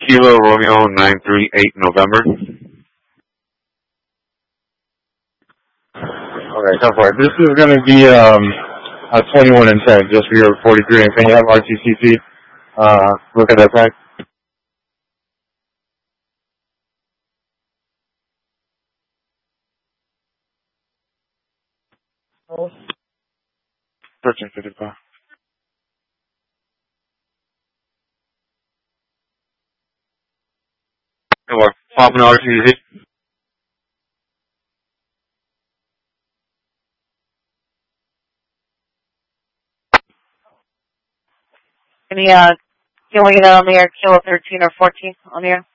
Kilo Romeo 938 November. Okay, go for it. This is going to be a 21 and 10 just for your 43. And can you have RTCC look at that tag? Oh. 1355. Or popping RTCC. Can we get that on the air, Kilo 13 or 14 on the air?